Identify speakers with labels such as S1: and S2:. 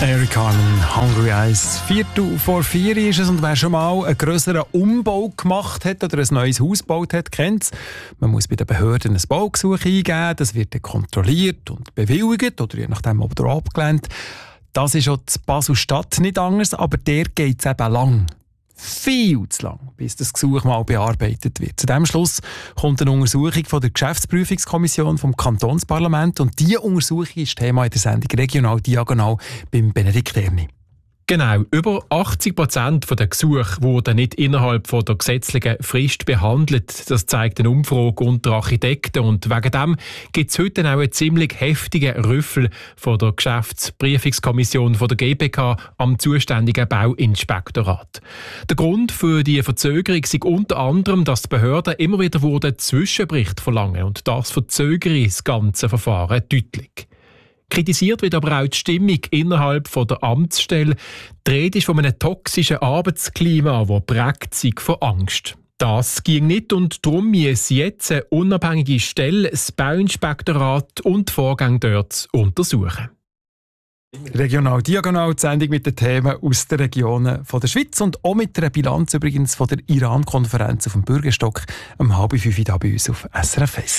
S1: Eric Carmen, Hungry Eyes. 3:45 ist es, und wer schon mal einen grösseren Umbau gemacht hat oder ein neues Haus gebaut hat, kennt es. Man muss bei den Behörden ein Baugesuch eingeben, das wird dann kontrolliert und bewilligt oder je nachdem oder abgelehnt. Das ist auch in Basel-Stadt nicht anders, aber der geht es eben lang. Viel zu lang, bis das Gesuch mal bearbeitet wird. Zu diesem Schluss kommt eine Untersuchung von der Geschäftsprüfungskommission vom Kantonsparlament, und diese Untersuchung ist Thema in der Sendung «Regional Diagonal» beim Benedikt Erni.
S2: Genau, über 80% der Gesuche wurden nicht innerhalb von der gesetzlichen Frist behandelt. Das zeigt eine Umfrage unter Architekten, und wegen dem gibt es heute auch einen ziemlich heftigen Rüffel von der Geschäftsprüfungskommission von der GPK am zuständigen Bauinspektorat. Der Grund für die Verzögerung ist unter anderem, dass die Behörden immer wieder Zwischenberichte verlangen, und das verzögere das ganze Verfahren deutlich. Kritisiert wird aber auch die Stimmung innerhalb der Amtsstelle. Die Rede ist von einem toxischen Arbeitsklima, das prägt sich von Angst. Das ging nicht, und darum muss jetzt eine unabhängige Stelle das Bauinspektorat und die Vorgänge dort untersuchen.
S1: Regional Diagonal, die Sendung mit den Themen aus den Regionen der Schweiz und auch mit einer Bilanz übrigens von der Iran-Konferenz auf dem Bürgerstock um 4:30 hier bei uns auf SRF 1.